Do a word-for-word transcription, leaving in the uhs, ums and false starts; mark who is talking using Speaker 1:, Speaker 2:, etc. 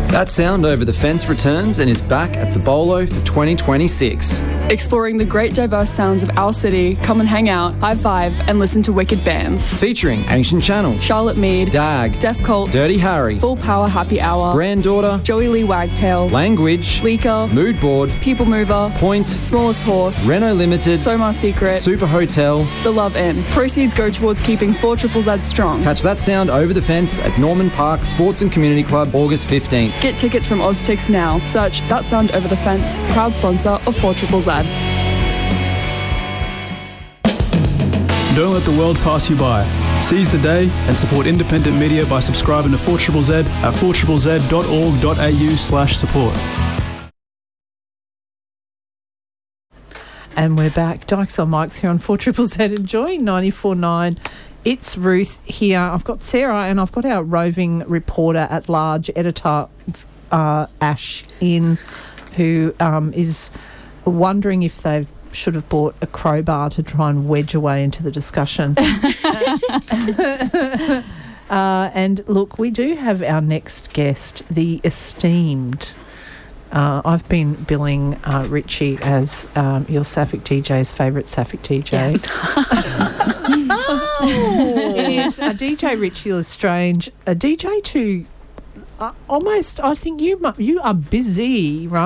Speaker 1: That Sound Over the Fence returns and is back at the Bolo for twenty twenty-six.
Speaker 2: Exploring the great diverse sounds of our city, come and hang out, high five, and listen to wicked bands.
Speaker 1: Featuring Ancient Channels,
Speaker 2: Charlotte Mead,
Speaker 1: Dag,
Speaker 2: Deaf Cult,
Speaker 1: Dirty Harry,
Speaker 2: Full Power Happy Hour,
Speaker 1: Granddaughter,
Speaker 2: Joey Lee Wagtail,
Speaker 1: Language,
Speaker 2: Leaker,
Speaker 1: Mood Board,
Speaker 2: People Mover,
Speaker 1: Point,
Speaker 2: Smallest Horse,
Speaker 1: Renault Limited,
Speaker 2: Somar Secret,
Speaker 1: Super Hotel,
Speaker 2: The Love Inn. Proceeds go towards keeping four Triple Z strong.
Speaker 1: Catch That Sound Over the Fence at Norman Park Sports and Community Club, August fifteenth.
Speaker 2: Get tickets from OzTix now. Search That Sound Over the Fence, proud sponsor of four Triple Z.
Speaker 3: Don't let the world pass you by. Seize the day and support independent media by subscribing to four Z Z Z at four z z dot org dot a u slash support.
Speaker 4: And we're back. Dykes on Mics here on four Z Z Z, enjoying ninety-four point nine. It's Ruth here. I've got Sarah and I've got our roving reporter at large, editor uh, Ash in, who um, is wondering if they should have bought a crowbar to try and wedge away into the discussion. uh, and look, we do have our next guest, the esteemed... Uh, I've been billing uh, Richie as um, your Sapphic D J's favourite Sapphic D J.
Speaker 5: Yes.
Speaker 4: Oh. It is a D J Richie Lestrange, a D J to uh, almost, I think you mu- you are busy, right?